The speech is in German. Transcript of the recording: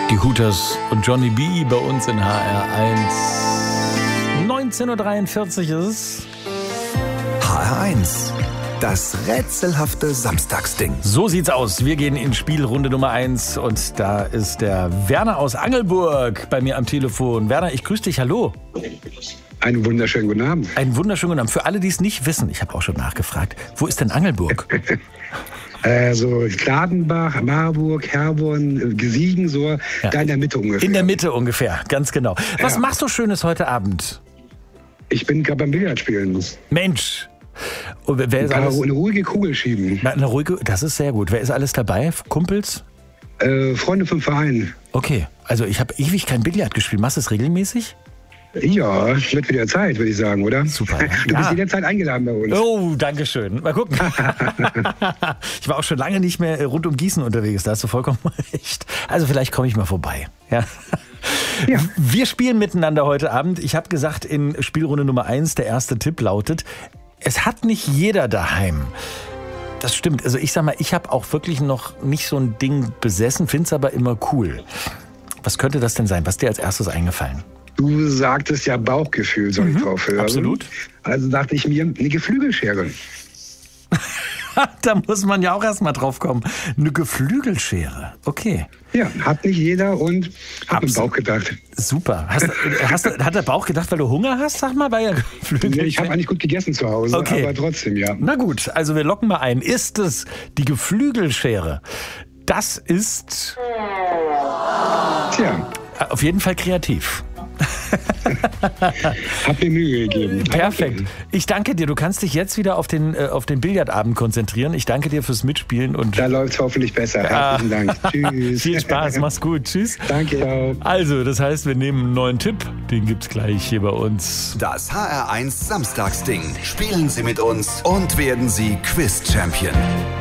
Die Hooters und Johnny B. bei uns in HR1. 19.43 Uhr ist es. HR1, das rätselhafte Samstagsding. So sieht's aus. Wir gehen in Spielrunde Nummer 1 und da ist der Werner aus Angelburg bei mir am Telefon. Werner, ich grüße dich, hallo. Einen wunderschönen guten Abend. Einen wunderschönen guten Abend. Für alle, die es nicht wissen, ich habe auch schon nachgefragt, wo ist denn Angelburg? So Gladenbach, Marburg, Herborn, Gesiegen, so da in der Mitte ungefähr. In der Mitte ungefähr, ganz genau. Was machst du Schönes heute Abend? Ich bin gerade beim Billard spielen. Mensch. Und wer ist alles? Eine ruhige Kugel schieben. Eine ruhige, das ist sehr gut. Wer ist alles dabei? Kumpels? Freunde vom Verein. Okay, also ich habe ewig kein Billard gespielt. Machst du es regelmäßig? Ja, wird wieder Zeit, würde ich sagen, oder? Super. Du bist jederzeit eingeladen bei uns. Oh, danke schön. Mal gucken. Ich war auch schon lange nicht mehr rund um Gießen unterwegs. Da hast du vollkommen recht. Also vielleicht komme ich mal vorbei. Ja. Wir spielen miteinander heute Abend. Ich habe gesagt, in Spielrunde Nummer 1, der erste Tipp lautet, es hat nicht jeder daheim. Das stimmt. Also ich sag mal, ich habe auch wirklich noch nicht so ein Ding besessen, finde es aber immer cool. Was könnte das denn sein? Was ist dir als erstes eingefallen? Du sagtest ja Bauchgefühl, soll ich drauf hören. Absolut. Also dachte ich mir, eine Geflügelschere. Da muss man ja auch erstmal drauf kommen. Eine Geflügelschere. Okay. Ja, hat nicht jeder und hat im Bauch gedacht. Super. Hat der Bauch gedacht, weil du Hunger hast, sag mal, bei der Geflügelschere? Ich habe eigentlich gut gegessen zu Hause, aber trotzdem, ja. Na gut, also wir locken mal ein. Ist es die Geflügelschere? Das ist... Tja. Auf jeden Fall kreativ. Hab mir Mühe gegeben. Perfekt. Ich danke dir. Du kannst dich jetzt wieder auf den Billardabend konzentrieren. Ich danke dir fürs Mitspielen. Und da läuft es hoffentlich besser. Herzlichen Dank. Tschüss. Viel Spaß. Mach's gut. Tschüss. Danke auch. Also, das heißt, wir nehmen einen neuen Tipp. Den gibt's gleich hier bei uns. Das HR1 Samstagsding. Spielen Sie mit uns und werden Sie Quiz-Champion.